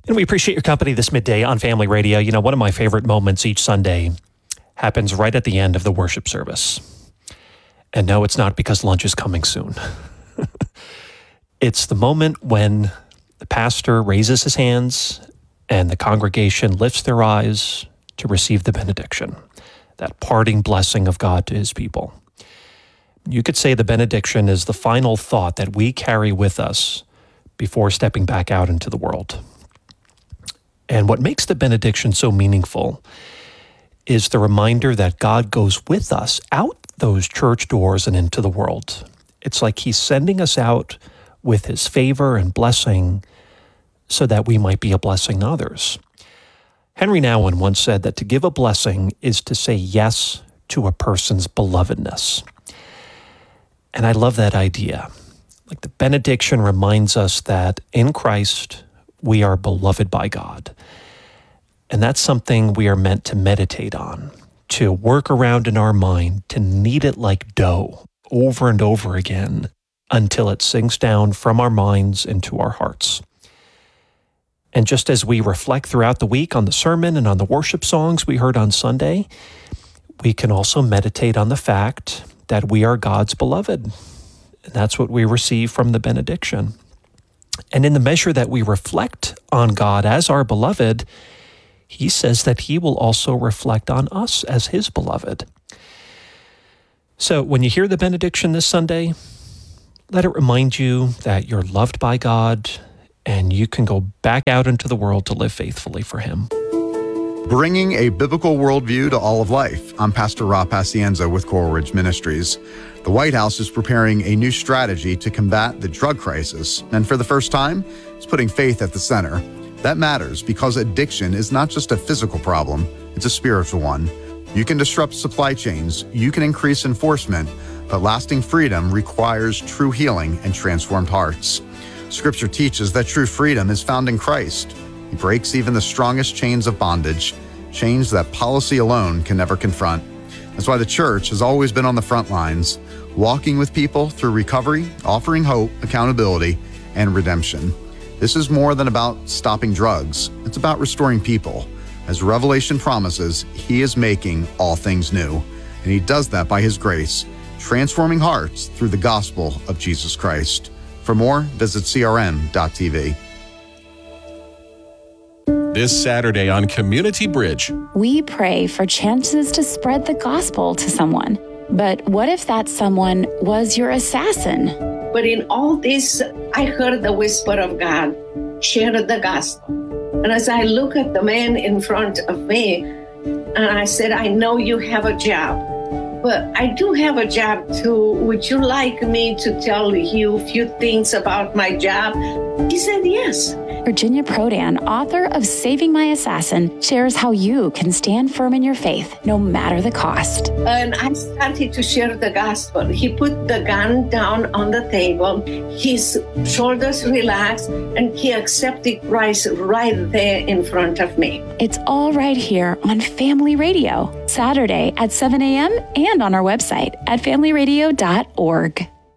And we appreciate your company this midday on Family Radio. You know, one of my favorite moments each Sunday happens right at the end of the worship service. And no, it's not because lunch is coming soon. It's the moment when the pastor raises his hands and the congregation lifts their eyes to receive the benediction, that parting blessing of God to his people. You could say the benediction is the final thought that we carry with us before stepping back out into the world. And what makes the benediction so meaningful is the reminder that God goes with us out those church doors and into the world. It's like he's sending us out with his favor and blessing so that we might be a blessing to others. Henry Nouwen once said that to give a blessing is to say yes to a person's belovedness. And I love that idea. Like the benediction reminds us that in Christ, we are beloved by God. And that's something we are meant to meditate on, to work around in our mind, to knead it like dough over and over again until it sinks down from our minds into our hearts. And just as we reflect throughout the week on the sermon and on the worship songs we heard on Sunday, we can also meditate on the fact that we are God's beloved. And that's what we receive from the benediction. And in the measure that we reflect on God as our beloved, he says that he will also reflect on us as his beloved. So when you hear the benediction this Sunday, let it remind you that you're loved by God and you can go back out into the world to live faithfully for him. Bringing a biblical worldview to all of life. I'm Pastor Rob Pacienza with Coral Ridge Ministries. The White House is preparing a new strategy to combat the drug crisis, and for the first time, it's putting faith at the center. That matters because addiction is not just a physical problem, it's a spiritual one. You can disrupt supply chains, you can increase enforcement, but lasting freedom requires true healing and transformed hearts. Scripture teaches that true freedom is found in Christ. He breaks even the strongest chains of bondage, chains that policy alone can never confront. That's why the church has always been on the front lines, walking with people through recovery, offering hope, accountability, and redemption. This is more than about stopping drugs. It's about restoring people. As Revelation promises, he is making all things new. And he does that by his grace, transforming hearts through the gospel of Jesus Christ. For more, visit crm.tv. This Saturday on Community Bridge, we pray for chances to spread the gospel to someone. But what if that someone was your assassin? But in all this, I heard the whisper of God, share the gospel. And as I look at the man in front of me, and I said, I know you have a job, but I do have a job too. Would you like me to tell you a few things about my job? He said, yes. Virginia Prodan, author of Saving My Assassin, shares how you can stand firm in your faith, no matter the cost. And I started to share the gospel. He put the gun down on the table, his shoulders relaxed, and he accepted Christ right there in front of me. It's all right here on Family Radio, Saturday at 7 a.m. and on our website at familyradio.org.